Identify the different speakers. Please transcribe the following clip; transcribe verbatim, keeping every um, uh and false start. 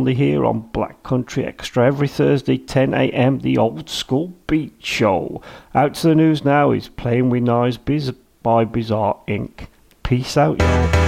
Speaker 1: only here on Black Country Extra every Thursday, ten a.m, the Old School Beat Show. Out to the news now is Playing with Knives Biz by Bizarre Incorporated. Peace out, y'all.